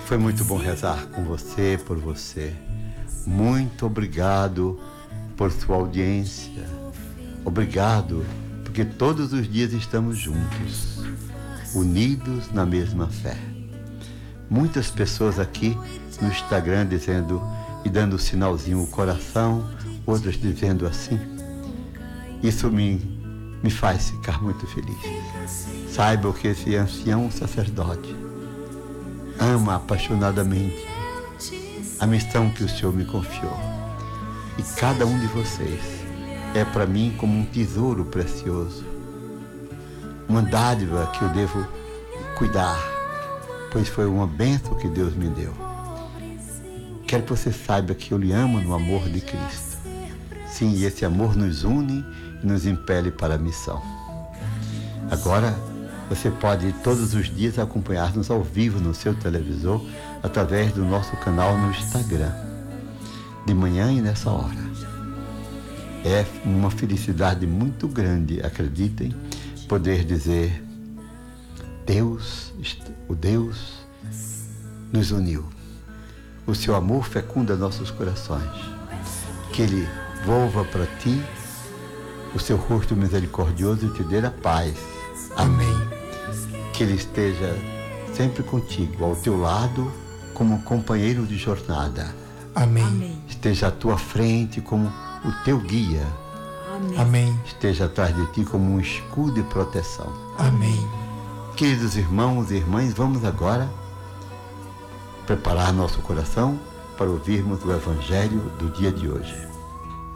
Foi muito bom rezar com você, por você. Muito obrigado por sua audiência. Obrigado, porque todos os dias estamos juntos, unidos na mesma fé. Muitas pessoas aqui no Instagram dizendo e dando o sinalzinho o coração, outras dizendo assim. Isso me faz ficar muito feliz. Saiba que esse ancião sacerdote ama apaixonadamente a missão que o Senhor me confiou. E cada um de vocês é para mim como um tesouro precioso, uma dádiva que eu devo cuidar, pois foi uma bênção que Deus me deu. Quero que você saiba que eu lhe amo no amor de Cristo. Sim, e esse amor nos une e nos impele para a missão. Agora, você pode todos os dias acompanhar-nos ao vivo no seu televisor através do nosso canal no Instagram, de manhã e nessa hora. É uma felicidade muito grande, acreditem, poder dizer: o Deus nos uniu. O seu amor fecunda nossos corações. Que Ele volva para ti o seu rosto misericordioso e te dê a paz. Amém. Que Ele esteja sempre contigo, ao teu lado, como companheiro de jornada. Amém. Esteja à tua frente como o teu guia. Amém. Esteja atrás de ti como um escudo de proteção. Amém. Queridos irmãos e irmãs, vamos agora preparar nosso coração para ouvirmos o Evangelho do dia de hoje.